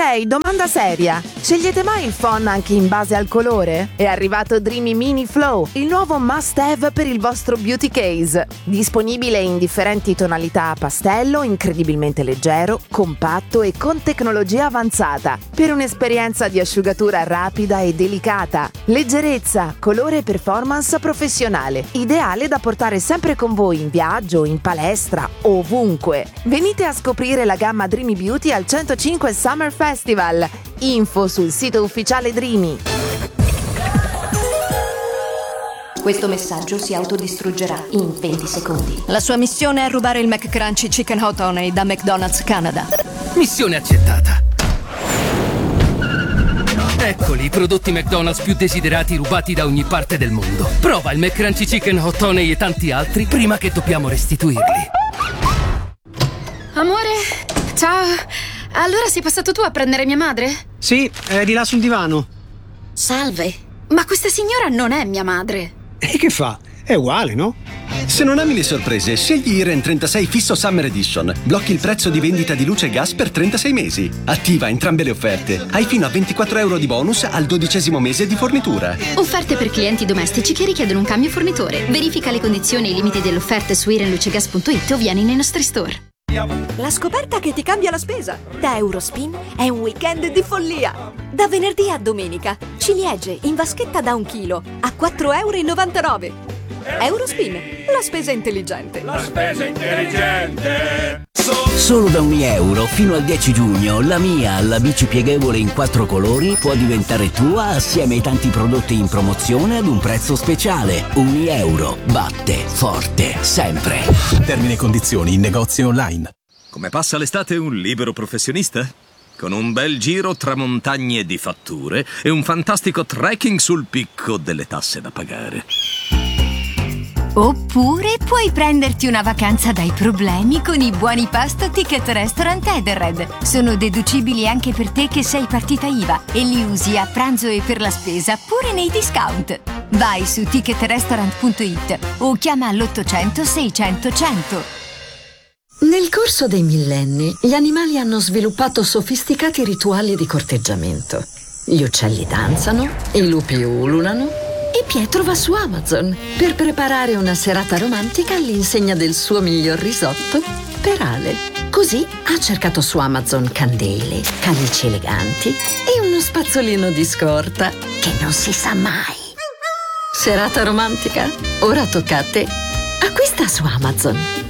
Ok, domanda seria. Scegliete mai il phon anche in base al colore? È arrivato Dreamy Mini Flow, il nuovo must-have per il vostro beauty case. Disponibile in differenti tonalità a pastello, incredibilmente leggero, compatto e con tecnologia avanzata, per un'esperienza di asciugatura rapida e delicata. Leggerezza, colore e performance professionale, ideale da portare sempre con voi in viaggio, in palestra, ovunque. Venite a scoprire la gamma Dreamy Beauty al 105 Summer Festival. Info sul sito ufficiale Dreamy. Questo messaggio si autodistruggerà in 20 secondi. La sua missione è rubare il McCrunchy Chicken Hot Honey da McDonald's Canada. Missione accettata. Eccoli i prodotti McDonald's più desiderati rubati da ogni parte del mondo. Prova il McCrunchy Chicken Hot Honey e tanti altri prima che dobbiamo restituirli. Amore, ciao. Allora sei passato tu a prendere mia madre? Sì, è di là sul divano. Salve. Ma questa signora non è mia madre. E che fa? È uguale, no? Se non ami le sorprese, scegli Iren 36 Fisso Summer Edition. Blocchi il prezzo di vendita di luce e gas per 36 mesi. Attiva entrambe le offerte. Hai fino a 24 euro di bonus al 12° mese di fornitura. Offerte per clienti domestici che richiedono un cambio fornitore. Verifica le condizioni e i limiti dell'offerta su irenlucegas.it o vieni nei nostri store. La scoperta che ti cambia la spesa. Da Eurospin è un weekend di follia. Da venerdì a domenica, ciliegie in vaschetta da 1 chilo a 4,99 euro. Eurospin, la spesa intelligente. La spesa intelligente. Solo da €1 fino al 10 giugno la Mia, la bici pieghevole in 4 colori, può diventare tua assieme ai tanti prodotti in promozione ad un prezzo speciale. €1 batte forte sempre. Termini e condizioni in negozi online. Come passa l'estate un libero professionista? Con un bel giro tra montagne di fatture e un fantastico trekking sul picco delle tasse da pagare. Oppure puoi prenderti una vacanza dai problemi con i buoni pasto Ticket Restaurant Edenred. Sono deducibili anche per te che sei partita IVA e li usi a pranzo e per la spesa pure nei discount. Vai su ticketrestaurant.it o chiama all'800 600 100. Nel corso dei millenni, gli animali hanno sviluppato sofisticati rituali di corteggiamento. Gli uccelli danzano, i lupi ululano e Pietro va su Amazon per preparare una serata romantica all'insegna del suo miglior risotto per Ale. Così ha cercato su Amazon candele, camici eleganti e uno spazzolino di scorta che non si sa mai. Serata romantica? Ora tocca a te. Acquista su Amazon.